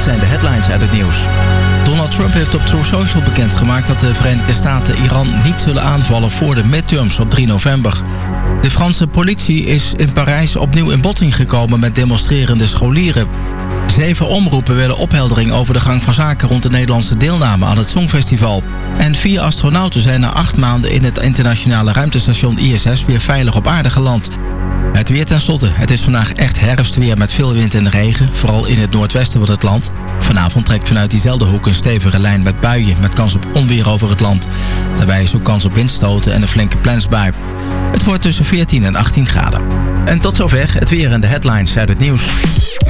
zijn de headlines uit het nieuws. Donald Trump heeft op Truth Social bekendgemaakt dat de Verenigde Staten Iran niet zullen aanvallen voor de midterms op 3 november. De Franse politie is in Parijs opnieuw in botsing gekomen met demonstrerende scholieren. 7 omroepen willen opheldering over de gang van zaken rond de Nederlandse deelname aan het Songfestival. En 4 astronauten zijn na 8 maanden in het internationale ruimtestation ISS weer veilig op aarde geland. Het weer tenslotte. Het is vandaag echt herfstweer met veel wind en regen, vooral in het noordwesten van het land. Vanavond trekt vanuit diezelfde hoek een stevige lijn met buien met kans op onweer over het land. Daarbij is ook kans op windstoten en een flinke plensbui. Het wordt tussen 14 en 18 graden. En tot zover het weer en de headlines uit het nieuws.